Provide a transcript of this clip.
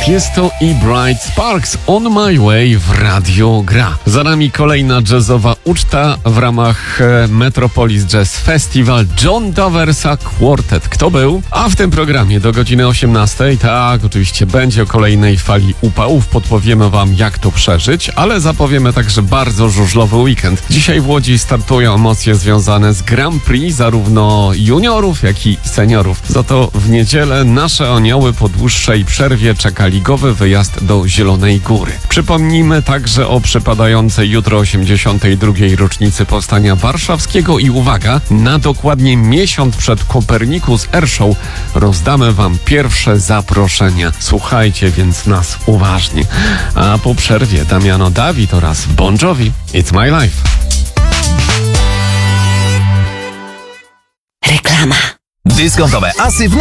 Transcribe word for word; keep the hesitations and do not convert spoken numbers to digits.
Tiesto i Bright Sparks On My Way w Radio Gra. Za nami kolejna jazzowa uczta w ramach e, Metropolis Jazz Festival John Daversa Quartet. Kto był? A w tym programie do godziny osiemnastej, tak, oczywiście będzie o kolejnej fali upałów. Podpowiemy wam, jak to przeżyć, ale zapowiemy także bardzo żużlowy weekend. Dzisiaj w Łodzi startują emocje związane z Grand Prix zarówno juniorów, jak i seniorów. Za to w niedzielę nasze anioły po dłuższej przerwie czeka ligowy wyjazd do Zielonej Góry. Przypomnijmy także o przypadającej jutro osiemdziesiątej drugiej rocznicy powstania warszawskiego i uwaga, na dokładnie miesiąc przed Copernicus Airshow rozdamy wam pierwsze zaproszenia. Słuchajcie więc nas uważnie. A po przerwie Damiano David oraz Bon Jovi It's My Life. Reklama. Dyskontowe asy w